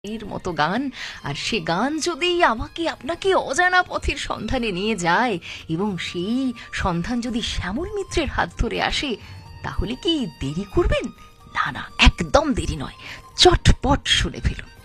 এর মতো গান। আর সে গান যদি আমাকে আপনাকে অজানা পথের সন্ধানে নিয়ে যায় এবং সেই সন্ধান যদি শ্যামল মিত্রের হাত ধরে আসে, তাহলে কি দেরি করবেন? না না, একদম দেরি নয়, চটপট শুনে ফেলুন।